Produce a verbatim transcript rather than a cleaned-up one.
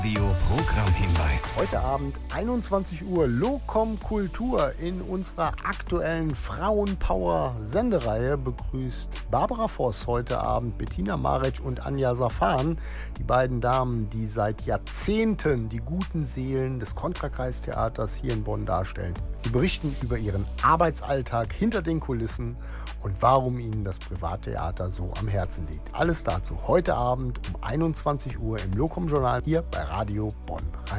Programmhinweis. Heute Abend einundzwanzig Uhr Locom Kultur. In unserer aktuellen Frauenpower-Sendereihe begrüßt Barbara Voss heute Abend Bettina Maric und Anja Safan, die beiden Damen, die seit Jahrzehnten die guten Seelen des Kontrakreistheaters hier in Bonn darstellen. Sie berichten über ihren Arbeitsalltag hinter den Kulissen und warum ihnen das Privattheater so am Herzen liegt. Alles dazu heute Abend um einundzwanzig Uhr im Locom-Journal hier bei Radio Bonn Rhein.